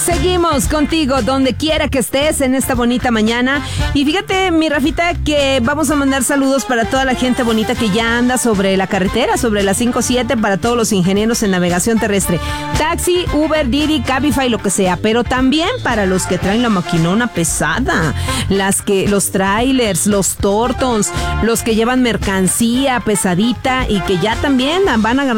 Seguimos contigo donde quiera que estés en esta bonita mañana. Y fíjate, mi Rafita, que vamos a mandar saludos para toda la gente bonita que ya anda sobre la carretera, sobre la 57, para todos los ingenieros en navegación terrestre. Taxi, Uber, Didi, Cabify, lo que sea. Pero también para los que traen la maquinona pesada. Los trailers, los tortons, los que llevan mercancía pesadita y que ya también van a